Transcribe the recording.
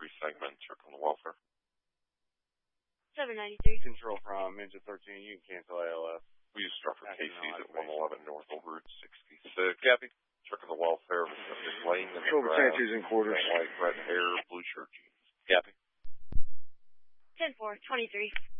segment, circle the welfare. 793. Control from engine 13, you can cancel ALS. We use Stratford KC's at 111 North over Route 66. Copy. Checking the welfare, Miss Lane in the Silver grass, Sanchez in quarters. white, red hair, blue shirt jeans. Copy. 10-4, 23.